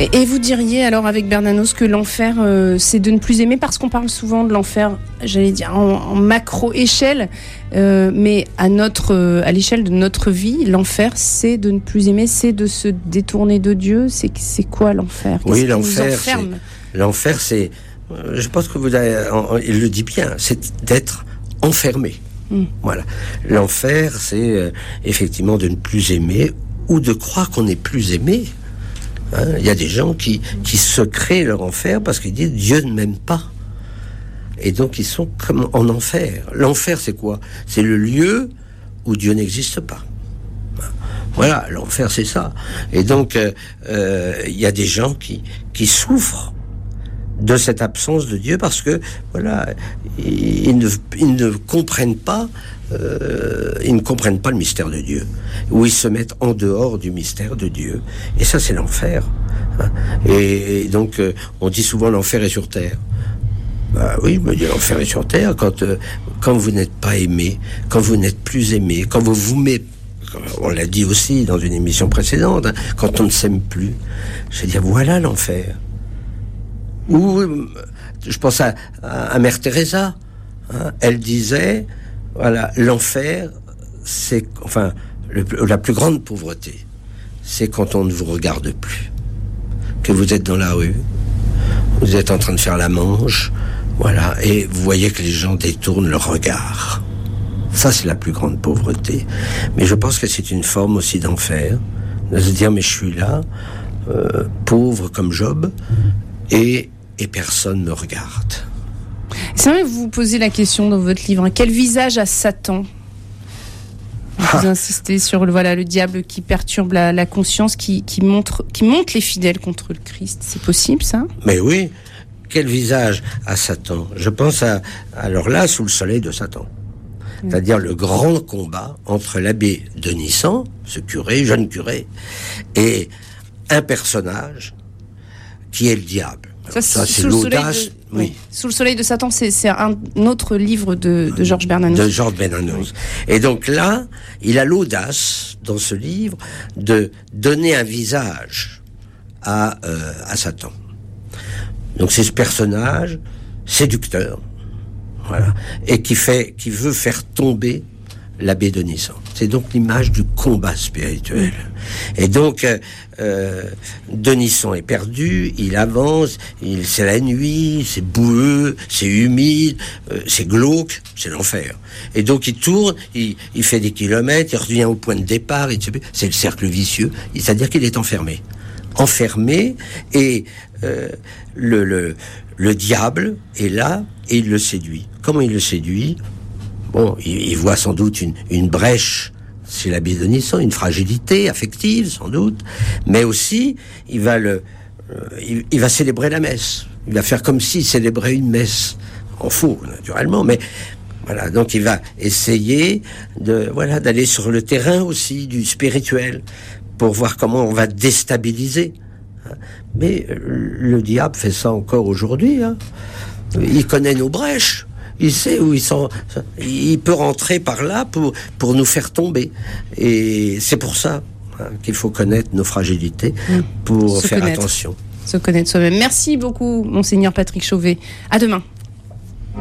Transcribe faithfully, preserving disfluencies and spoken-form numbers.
Et, et vous diriez alors avec Bernanos que l'enfer, euh, c'est de ne plus aimer, parce qu'on parle souvent de l'enfer, j'allais dire en, en macro-échelle, euh, mais à, notre, euh, à l'échelle de notre vie, l'enfer, c'est de ne plus aimer, c'est de se détourner de Dieu. C'est, c'est quoi l'enfer ? Qu'est-ce Oui, qui l'enfer, nous enferme ? c'est, l'enfer, c'est, je pense que vous avez, il le dit bien, c'est d'être enfermé. Mmh. Voilà. L'enfer, c'est euh, effectivement de ne plus aimer ou de croire qu'on n'est plus aimé. Hein, il y a des gens qui, qui se créent leur enfer parce qu'ils disent Dieu ne m'aime pas. Et donc ils sont comme en enfer. L'enfer, c'est quoi ? C'est le lieu où Dieu n'existe pas. Voilà, l'enfer, c'est ça. Et donc, euh, euh, il y a des gens qui, qui souffrent de cette absence de Dieu parce que, voilà, ils, ils, ne, ils ne comprennent pas, euh, ils ne comprennent pas le mystère de Dieu, ou ils se mettent en dehors du mystère de Dieu. Et ça, c'est l'enfer. Hein. Et, et donc, euh, on dit souvent l'enfer est sur terre. Bah oui, me dit l'enfer est sur terre quand, euh, quand vous n'êtes pas aimé, quand vous n'êtes plus aimé, quand vous vous mettez, on l'a dit aussi dans une émission précédente, hein, quand on ne s'aime plus. Je veux dire, voilà l'enfer. Ou, je pense à, à, à Mère Teresa, hein, elle disait, voilà, l'enfer, c'est, enfin, le, la plus grande pauvreté, c'est quand on ne vous regarde plus, que vous êtes dans la rue, vous êtes en train de faire la manche, voilà, et vous voyez que les gens détournent leur regard. Ça, c'est la plus grande pauvreté. Mais je pense que c'est une forme aussi d'enfer, de se dire, mais je suis là, euh, pauvre comme Job, et, et personne ne me regarde. C'est vrai que vous vous posez la question dans votre livre, hein, quel visage a Satan ? Vous ah. insistez sur le, voilà, le diable qui perturbe la, la conscience, qui, qui, montre, qui monte les fidèles contre le Christ. C'est possible, ça ? Mais oui, quel visage a Satan ? Je pense à, alors là, sous le soleil de Satan. C'est-à-dire le grand combat entre l'abbé Denissan, ce curé, jeune curé, et un personnage qui est le diable. Ça, ça c'est l'audace. De, oui. oui. Sous le soleil de Satan, c'est, c'est un autre livre de, de Georges Bernanos. De Georges Bernanos. Et donc là, il a l'audace, dans ce livre, de donner un visage à, euh, à Satan. Donc c'est ce personnage séducteur, voilà, et qui fait, qui veut faire tomber l'abbé Denissan. C'est donc l'image du combat spirituel. Et donc, euh, Denissan est perdu, il avance, il, c'est la nuit, c'est boueux, c'est humide, euh, c'est glauque, c'est l'enfer. Et donc il tourne, il, il fait des kilomètres, il revient au point de départ, il, c'est le cercle vicieux, c'est-à-dire qu'il est enfermé. Enfermé, et euh, le, le, le diable est là, et il le séduit. Comment il le séduit ? Bon, il, il voit sans doute une, une brèche chez l'abbé Denissan, une fragilité affective, sans doute, mais aussi, il va le, euh, il, il va célébrer la messe. Il va faire comme s'il célébrait une messe. En faux, naturellement, mais voilà. Donc, il va essayer de, voilà, d'aller sur le terrain aussi du spirituel pour voir comment on va déstabiliser. Mais le diable fait ça encore aujourd'hui, hein. Il connaît nos brèches. Il sait où ils sont. Il peut rentrer par là pour, pour nous faire tomber. Et c'est pour ça, hein, qu'il faut connaître nos fragilités pour Se faire connaître. attention. Se connaître soi-même. Merci beaucoup, Monseigneur Patrick Chauvet. À demain.